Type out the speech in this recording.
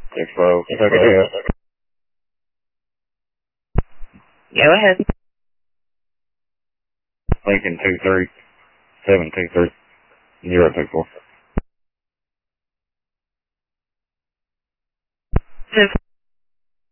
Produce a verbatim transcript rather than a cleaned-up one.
Six twelve. Okay. Go ahead. Lincoln two three seven two three zero two four.